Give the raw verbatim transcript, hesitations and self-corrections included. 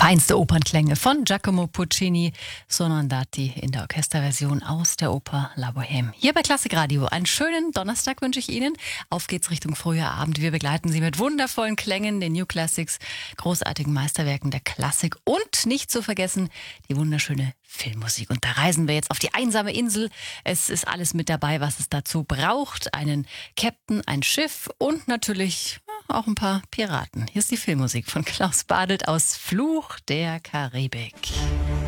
Reinste Opernklänge von Giacomo Puccini, Sono andati in der Orchesterversion aus der Oper La Bohème. Hier bei Klassikradio. Einen schönen Donnerstag wünsche ich Ihnen. Auf geht's Richtung früher Abend. Wir begleiten Sie mit wundervollen Klängen, den New Classics, großartigen Meisterwerken der Klassik und nicht zu vergessen die wunderschöne Filmmusik. Und da reisen wir jetzt auf die einsame Insel. Es ist alles mit dabei, was es dazu braucht. Einen Captain, ein Schiff und natürlich auch ein paar Piraten. Hier ist die Filmmusik von Klaus Badelt aus Fluch der Karibik.